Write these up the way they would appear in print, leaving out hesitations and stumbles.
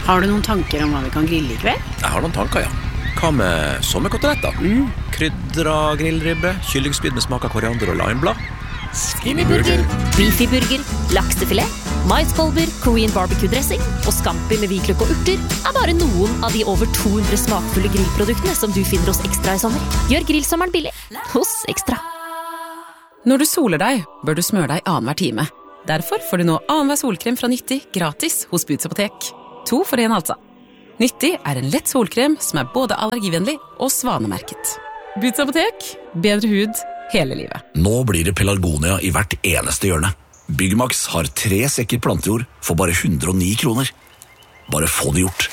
Har du noen tanker om hva vi kan grille I kveld? Jeg har noen tanker, ja. Hva med sommerkoteletter? Krydra grillribbe, kyllingspyd med smak av koriander og limeblad. Skinnyburger, beefyburger, laksefilet, maiskolber, Korean barbecue-dressing og scampi med hvitløk og urter bare noen av de over 200 smakfulle grillproduktene som du finner hos Extra I sommer. Gjør grillsommeren billig hos Extra. Når du soler deg, bør du smøre deg annenhver time. Derfor får du nå annenhver solkrem fra Nyttig gratis hos Boots Apotek. 2 for 1 altså. Nyttig en lett solkrem som både allergivennlig og svanemerket. Boots Apotek, bedre hud hele livet. Nå blir det pelargonia I hvert eneste hjørne. Byggmax har 3 sekker plantejord for bare 109 kroner. Bare få det gjort.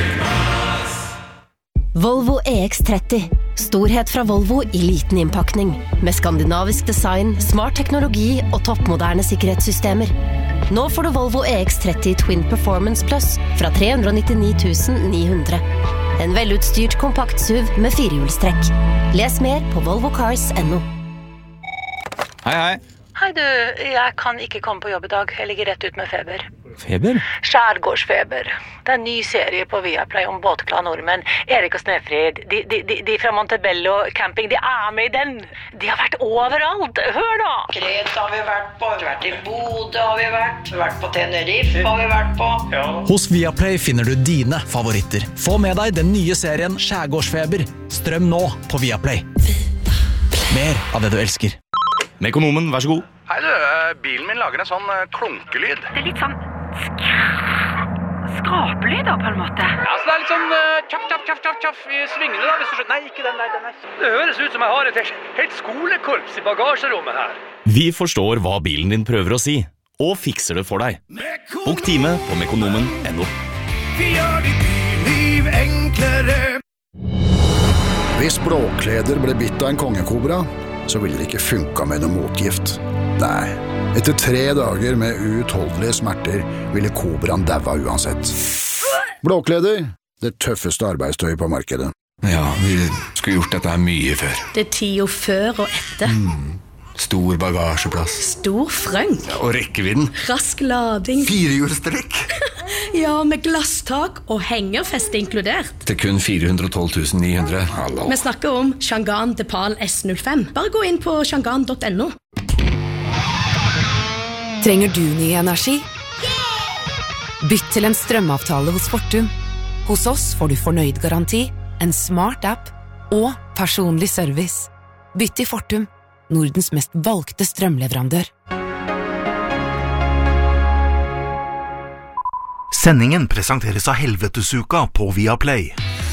Volvo EX30. Storhet fra Volvo I liten innpakning. Med skandinavisk design, smart teknologi og toppmoderne sikkerhetssystemer. Nå får du Volvo EX30 Twin Performance Plus fra 399 900. En velutstyrt kompakt SUV med 4-hjulstrekk. Les mer på volvocars.no. Hei. Hei du, jeg kan ikke komme på jobb I dag. Jeg ligger rett ut med feber. Feber? Skjærgårdsfeber. Det en ny serie på Viaplay om båtglade nordmenn. Erik og Snefrid, de fra Montebello camping, de med I den. De har vært overalt. Hør da! Kreta har vi vært på, I Bodø har vi vært på Tenerife har vi vært på. Ja. Hos Viaplay finner du dine favoritter. Få med deg den nye serien Skjærgårdsfeber. Strøm nå på Viaplay. Mer av det du elsker. Mekonomen, vær så god. Hei du, bilen min lager en sånn klunkelyd. Det litt sånn skrapelyd da, på en måte. Ja, så det litt sånn tjaff I svingene da, hvis du skjønner. Nei, ikke den. Det høres ut som jeg har et helt skolekorps I bagasjerommet her. Vi forstår hva bilen din prøver å si, og fikser det for deg. Bok time på mekonomen.no. Vi gjør ditt liv enklere. Hvis blåkleder ble bitt av en kongekobra, så ville det ikke funka med noe motgift. Nei, etter 3 dager med uutholdelige smerter ville kobraen daua uansett. Blåkleder, det tøffeste arbeidstøyet på markedet. Ja, vi skulle gjort dette her mye før. Det 10 før og etter. Stor bagasjeplass. Stor frønk. Ja, og rekkevidden. Rask lading. 4-hjulstrekk. Ja, med glasstak og hengerfeste inkludert. Til kun 412 900. Hallo. Vi snakker om Changan Depal S05. Bare gå inn på changan.no. Trenger du ny energi? Bytt til en strømavtale hos Fortum. Hos oss får du fornøyd garanti, en smart app og personlig service. Bytt til Fortum, Nordens mest valgte strømleverandør. Sendingen presenteres av Helvetesuka på Viaplay.